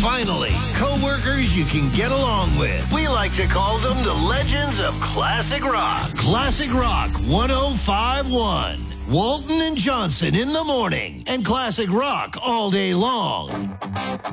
finally, co-workers you can get along with. We like to call them the legends of classic rock. Classic Rock 105.1. Walton and Johnson in the morning, and classic rock all day long.